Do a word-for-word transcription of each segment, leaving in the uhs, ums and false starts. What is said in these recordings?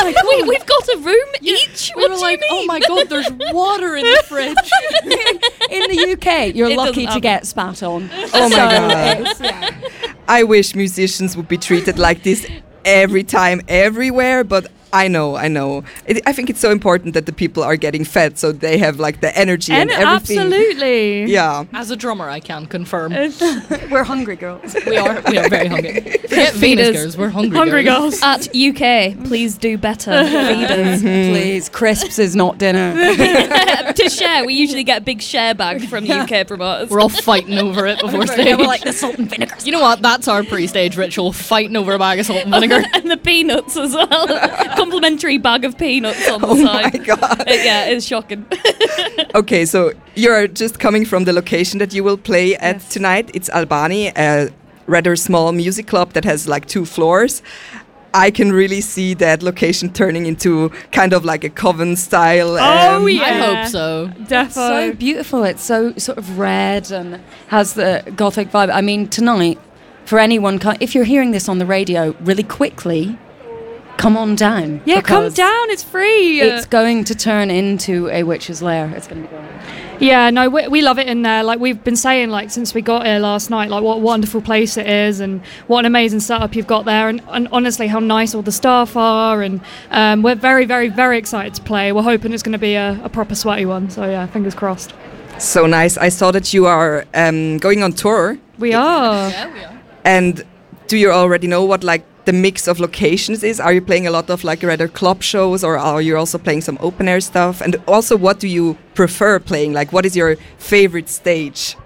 my God. we, we've got a room each. We what were do like, you mean? oh my God, there's water in the fridge. In the U K, you're It lucky doesn't to happen. get spat on. Oh my So God. it's- yeah. I wish musicians would be treated like this every time, everywhere, but I know, I know. It, I think it's so important that the people are getting fed so they have like the energy and, And everything. absolutely. Yeah. As a drummer, I can confirm. We're hungry girls. We are we are very hungry. Forget Feed Venus us. girls, we're hungry, Hungry girls. girls. At U K, please do better. Feed us. Please, crisps is not dinner. To share, we usually get a big share bag from U K promoters. We're all fighting over it before stage. Yeah, we're like the salt and vinegar. You know what? That's our pre-stage ritual: fighting over a bag of salt and vinegar. And the peanuts as well. Complimentary bag of peanuts on the Oh side. my God. Uh, yeah, it's shocking. Okay, so you're just coming from the location that you will play at tonight. It's Albani, a rather small music club that has like two floors. I can really see that location turning into kind of like a coven style. Oh, um, yeah. I hope so. It's so Defo. beautiful. It's so sort of red and has the gothic vibe. I mean, tonight, for anyone, co- if you're hearing this on the radio, really quickly, come on down. Yeah, come because down. It's free. It's going to turn into a witch's lair. It's going to be great. Yeah, no, we, we love it in there. Like we've been saying, like since we got here last night, like what a wonderful place it is, and what an amazing setup you've got there, and, and honestly, how nice all the staff are, and um, we're very, very, very excited to play. We're hoping it's going to be a, a proper sweaty one. So yeah, fingers crossed. So nice. I saw that you are um, going on tour. We are. Yeah, we are. And do you already know what like the mix of locations is? Are you playing a lot of like rather club shows, or are you also playing some open air stuff? And also, what do you prefer playing? Like, what is your favorite stage?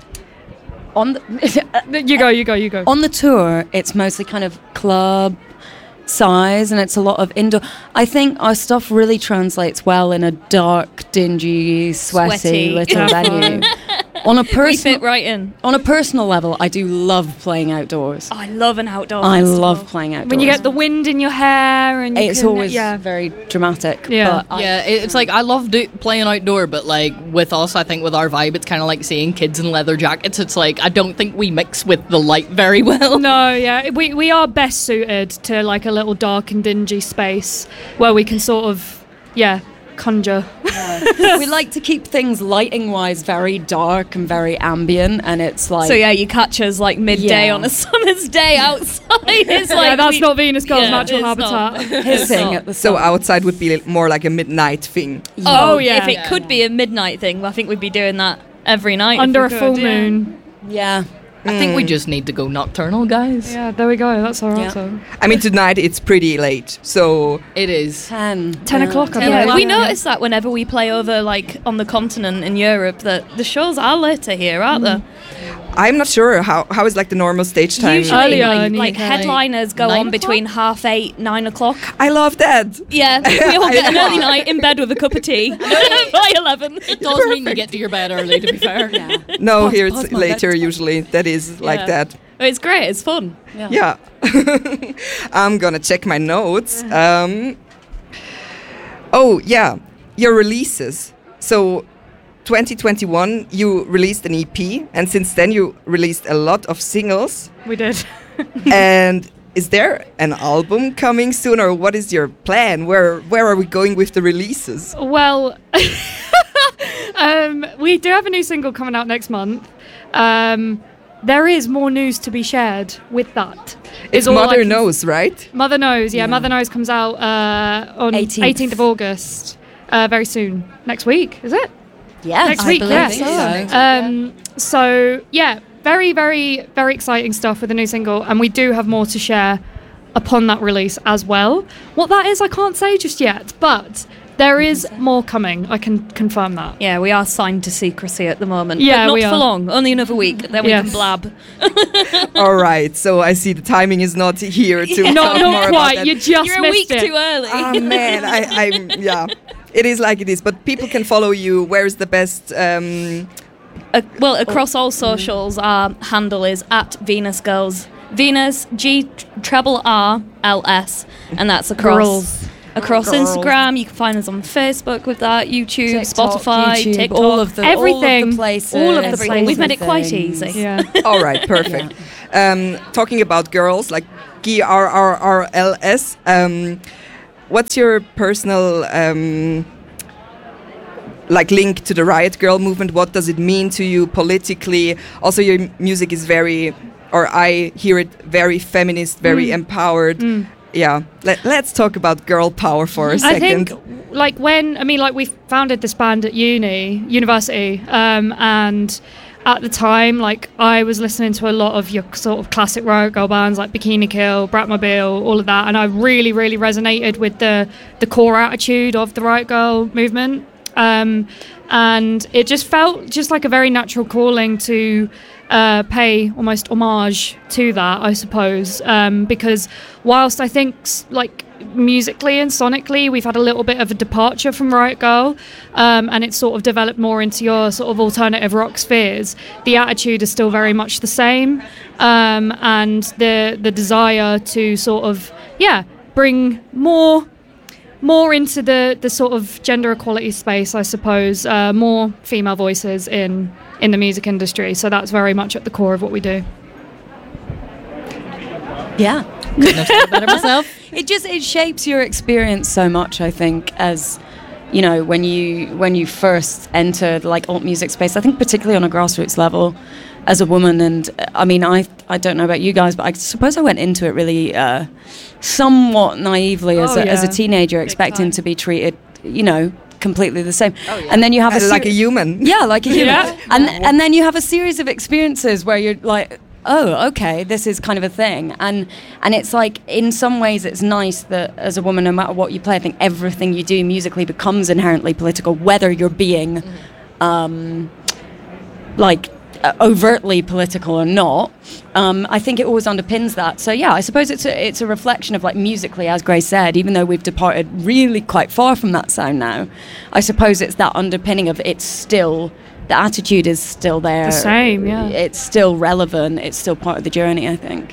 On the, You go, you go, you go. on the tour, it's mostly kind of club size, and it's a lot of indoor. I think our stuff really translates well in a dark, dingy, sweaty, Sweaty. little venue. On a We fit personal right in. on a personal level, I do love playing outdoors. Oh, I love an outdoor I festival. love playing outdoors. When you get the wind in your hair, and you it's can, always yeah. very dramatic. Yeah. but I- Yeah, it- it's like I love do- playing outdoor, but like with us, I think with our vibe, it's kind of like seeing kids in leather jackets. It's like I don't think we mix with the light very well. No, yeah, we we are best suited to like a little dark and dingy space where we can sort of, yeah, conjure. we like to keep things lighting wise very dark and very ambient, and it's like So yeah, you catch us like midday Yeah. on a summer's day outside. It's like yeah, that's we- not Venus Girl's yeah, natural it's not. habitat. hissing not. at the So sun. outside would be more like a midnight thing. Oh, Oh, yeah. If it Yeah. could be a midnight thing, I think we'd be doing that every night if Under we a could, full yeah. moon. Yeah. I think we just need to go nocturnal, guys. Yeah, there we go. That's our Yeah. answer. I mean, tonight it's pretty late, so It is. Ten. Ten Yeah. o'clock, I Yeah, believe. we notice that whenever we play over like on the continent in Europe, that the shows are later here, aren't they? I'm not sure how how is like the normal stage time. Usually, Earlier like, in the like U K. headliners go Nine on between half eight, nine o'clock. I love that. Yeah, we all I get an know. early night in bed with a cup of tea by eleven. It does mean you get to your bed early, to be fair. Yeah. No, Past- here it's past my later bedtime. usually. That is like Yeah. that. It's great. It's fun. Yeah. I'm gonna check my notes. Um, oh yeah, your releases. So twenty twenty-one you released an E P, and since then you released a lot of singles. We did. And is there an album coming soon, or what is your plan? Where where are we going with the releases? Well, um, we do have a new single coming out next month. Um, there is more news to be shared with that. It's all I Mother can- Knows, right? Mother Knows, yeah, Yeah. Mother Knows comes out uh, on eighteenth. eighteenth of August, uh, very soon. Next week, is it? Yes, Next I week, believe yeah. so. Um, so, yeah, very, very, very exciting stuff with the new single, and we do have more to share upon that release as well. What that is, I can't say just yet, but there is more coming. I can confirm that. Yeah, we are signed to secrecy at the moment. Yeah, but not we for are. long. Only another week. Then we Yes. can blab. All right. So I see the timing is not here to Not, talk more not about quite. that. You just You're a missed week it. too early. Oh man, I, I'm yeah. It is like it is, but people can follow you. Where is the best? Um, Uh, well, across all socials, our handle is at Venus Girls. Venus G treble R L S, and that's across Girls. across Girls. Instagram. You can find us on Facebook with that, YouTube, TikTok, Spotify, YouTube, TikTok, all of the Everything. all of the places, All of the everything. places. We've made it quite things. easy. Yeah. all right, perfect. Um, talking about girls, like G R R R L S. Um, what's your personal um, like link to the Riot Girl movement? What does it mean to you politically? Also, your m- music is very, or I hear it very feminist, very Mm. empowered. Mm. Yeah, Let, let's talk about girl power for a I second. think, like when I mean, like we founded this band at uni, university, um, and at the time, like I was listening to a lot of your sort of classic Riot Girl bands like Bikini Kill, Bratmobile, all of that, and I really, really resonated with the the core attitude of the Riot Girl movement, um, and it just felt just like a very natural calling to uh, pay almost homage to that, I suppose, um, because whilst I think s- like musically and sonically we've had a little bit of a departure from Riot Girl, um, and it's sort of developed more into your sort of alternative rock spheres, the attitude is still very much the same, um, and the the desire to sort of yeah bring more more into the the sort of gender equality space, I suppose, uh, more female voices in in the music industry, so that's very much at the core of what we do. Yeah. Couldn't have said it better myself. It just it shapes your experience so much, I think, as you know, when you when you first enter the, like alt music space. I think particularly on a grassroots level, as a woman, and uh, I mean, I I don't know about you guys, but I suppose I went into it really uh, somewhat naively as Oh, a, as a yeah. teenager, expecting time. to be treated, you know, completely the same. Oh, yeah. And then you have a Uh, like a ser- human. yeah, like a human. Yeah. And and then you have a series of experiences where you're like, oh, okay, this is kind of a thing. And and it's like, in some ways, it's nice that as a woman, no matter what you play, I think everything you do musically becomes inherently political, whether you're being um, like uh, overtly political or not. Um, I think it always underpins that. So yeah, I suppose it's a, it's a reflection of, like, musically, as Grace said, even though we've departed really quite far from that sound now, I suppose it's that underpinning of it's still, the attitude is still there. The same, yeah. It's still relevant. It's still part of the journey, I think.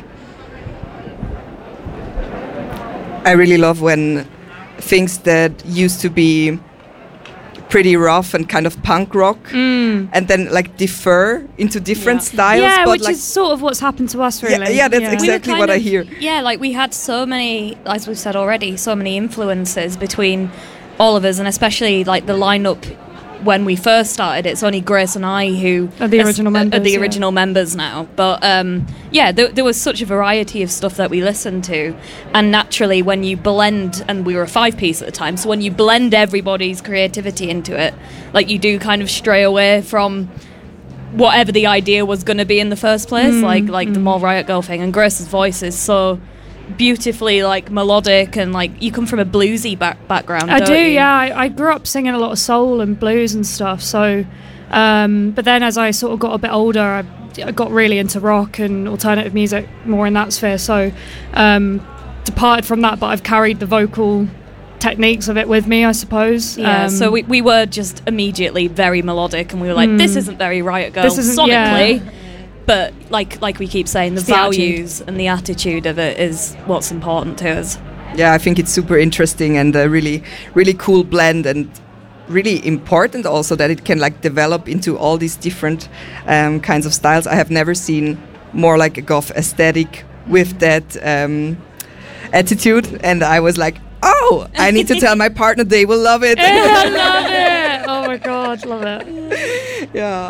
I really love when things that used to be pretty rough and kind of punk rock Mm. and then like differ into different Yeah. styles. Yeah, but which like, is sort of what's happened to us, really. yeah, that's We were exactly kind what I of- hear. Yeah, like we had so many, as we've said already, so many influences between all of us, and especially like the lineup when we first started. It's only Grace and I who Are the as- original are members, the yeah. original members now. But um, yeah, there, there was such a variety of stuff that we listened to, and naturally, when you blend, and we were a five piece at the time, so when you blend everybody's creativity into it, like you do kind of stray away from whatever the idea was going to be in the first place, Mm, like like the mm. more Riot Girl thing. And Grace's voice is so beautifully like melodic, and like you come from a bluesy back- background. I don't do, you? yeah. I, I grew up singing a lot of soul and blues and stuff. So, um, but then as I sort of got a bit older, I, I got really into rock and alternative music, more in that sphere. So, um, departed from that, but I've carried the vocal techniques of it with me, I suppose. Yeah, Um, so we, we were just immediately very melodic, and we were like, Mm. this isn't very Riot Girl This isn't- sonically. yeah. But like like we keep saying, the It's the attitude. values and the attitude of it is what's important to us. Yeah, I think it's super interesting and a really, really cool blend, and really important also that it can like develop into all these different um, kinds of styles. I have never seen more like a goth aesthetic with that um, attitude, and I was like, oh, I need to tell my partner, they will love it. Yeah, I love it. Oh my god, love it. Yeah.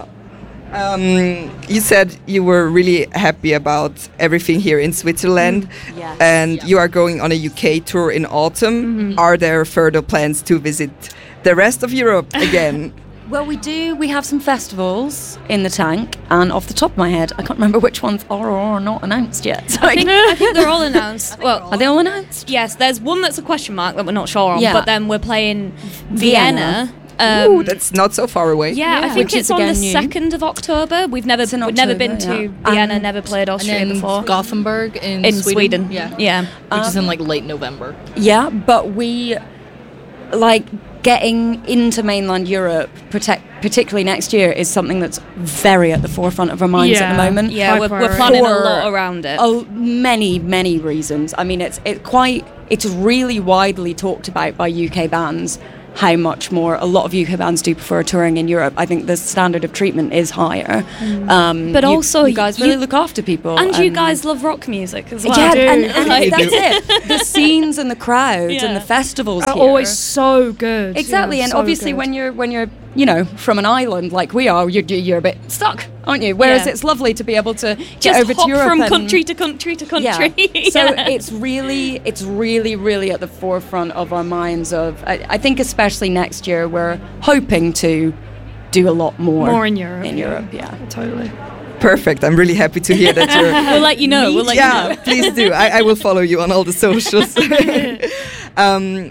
Um, you said you were really happy about everything here in Switzerland, Yes. and you are going on a U K tour in autumn. Are there further plans to visit the rest of Europe again? Well, we do. We have some festivals in the tank, and off the top of my head, I can't remember which ones are or are not announced yet. So I think, I think they're all announced. Well, are they all announced? yes, there's one that's a question mark that we're not sure on, Yeah. but then we're playing Vienna. Vienna. Um, Ooh, that's not so far away. yeah, I Yeah. think Which it's is on the again new. second of October. We've never It's in we've never been October, to yeah. Vienna, Um, never played Austria And then before. Gothenburg in, in Sweden. Sweden. Yeah. yeah. Which is in Um, like late November. Yeah, but we like getting into mainland Europe, protect, particularly next year, is something that's very at the forefront of our minds at the Yeah. moment. Yeah, High we're, we're priority. planning a For- lot around it. Oh, many, many reasons. I mean, it's it quite it's really widely talked about by U K bands how much more a lot of U K bands do prefer touring in Europe. I think the standard of treatment is higher. Um, But you- also you guys really you- look after people, And you guys love rock music as well. yeah, do. and, and Like- that's it. The scenes and the crowds Yeah. and the festivals Are here. always so good. Exactly, Yeah, and so obviously good. when you're when you're you know from an island like we are, you're you're a bit stuck, aren't you? Whereas Yeah. it's lovely to be able to get Just over hop to Europe from and- country to country to country. Yeah. So Yeah. it's really, it's really, really at the forefront of our minds. Of I, I think especially next year we're hoping to do a lot more More in Europe, In yeah. Europe, yeah. Totally. Perfect. I'm really happy to hear that you're. We'll let you know. We'll let yeah, you know. please do. I, I will follow you on all the socials. um,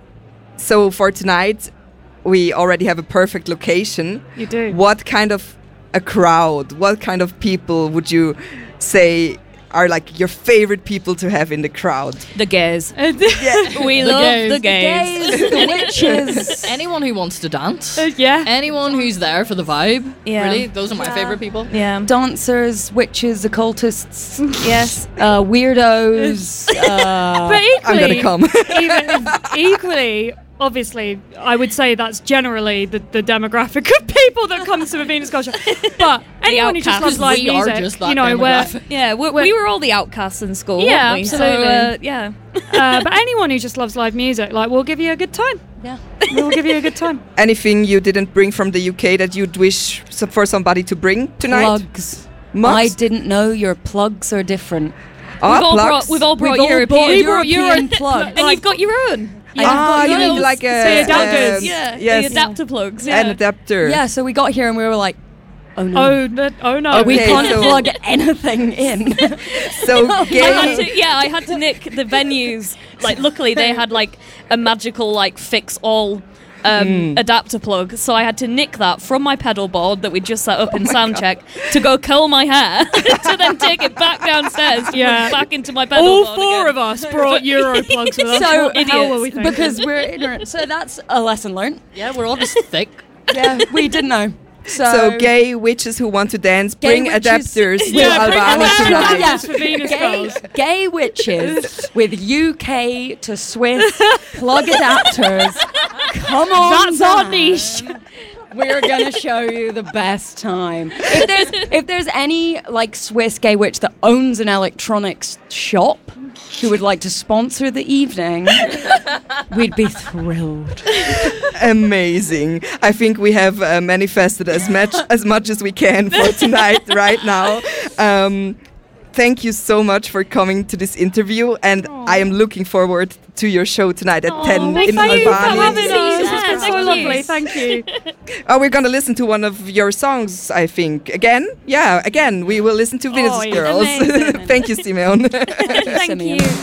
so for tonight, we already have a perfect location. You do. What kind of a crowd? What kind of people would you say are like your favorite people to have in the crowd? The gays. Uh, We The love gays. the gays. Gays, the witches. Anyone who wants to dance. uh, yeah. Anyone who's there for the vibe. Yeah. Really, those are my favorite people. Yeah. Dancers, witches, occultists, Yes. uh, weirdos. Uh, But I'm equally, gonna come. even equally, obviously, I would say that's generally the, the demographic of people that comes to a Venus culture. But anyone who just outcasts. loves live We are music, just that you know, where demographic. Yeah, we we were all the outcasts in school. Yeah, weren't we? absolutely. So, uh, yeah. uh, but anyone who just loves live music, like, we'll give you a good time. yeah. We'll give you a good time. Anything you didn't bring from the U K that you'd wish so- for somebody to bring tonight? Plugs. Mugs? I didn't know your plugs are different. Ah, we've, all plugs. brought, we've all brought We've all European. brought We brought European Euro- plugs. And you've got your own. Yeah. Ah, I've you got mean those. like a Say adapters. um, Yeah. yes, The adapter plugs. Yeah. an adapter. Yeah, so we got here and we were like, oh no. Oh, no, oh no. we Okay, can't so- plug anything in. So I had gay. to, yeah, I had to nick the venues. Like, luckily they had like a magical like fix all um, adapter plug, so I had to nick that from my pedal board that we just set up in soundcheck to go curl my hair to then take it back downstairs to Yeah. put back into my pedal All board four again. of us brought Euro plugs with us. So What the hell were we idiots. thinking? because we're ignorant. So that's a lesson learned. Yeah, we're all just thick. Yeah, we didn't know. So, So gay witches who want to dance, Gay bring witches- adapters to Yeah, bring Albania adapters. tonight. Yeah. for Venus gay, girls. gay witches with U K to Swiss plug adapters. Come on, That's our down. niche. We're gonna show you the best time. If there's if there's any like Swiss gay witch that owns an electronics shop who would like to sponsor the evening, we'd be thrilled. Amazing. I think we have uh, manifested as much as much as we can for tonight, right now. Um, thank you so much for coming to this interview, and I am looking forward to your show tonight at ten Thank in you for Albania. having See us. you It's there. been so Thank you. lovely. Thank you. Oh, we're gonna listen to one of your songs, I think. Again? Yeah, again. We will listen to Venus Oh, yeah. Girls. Amazing. Thank you, Simeon. Thank Simeon. you.